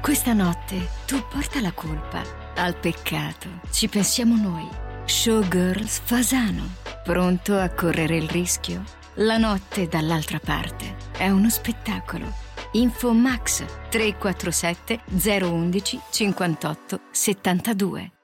Questa notte tu porta la colpa, al peccato ci pensiamo noi. Showgirls Fasano, pronto a correre il rischio? La notte dall'altra parte è uno spettacolo. Info Max 347 011 58 72.